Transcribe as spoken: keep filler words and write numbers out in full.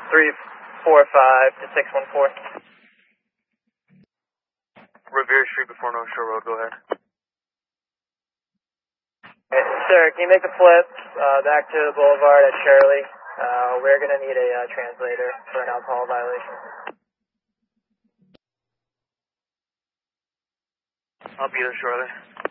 three four five to six one four. Revere Street before North Shore Road, go ahead. Hey, sir, can you make the flip uh, back to the boulevard at Shirley? Uh, we're going to need a uh, translator for an alcohol violation. I'll be there shortly.